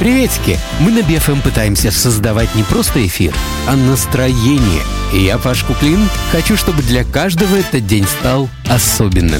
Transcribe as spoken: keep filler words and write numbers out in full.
Приветики! Мы на би эф эм пытаемся создавать не просто эфир, а настроение. И я, Паш Куклин, хочу, чтобы для каждого этот день стал особенным.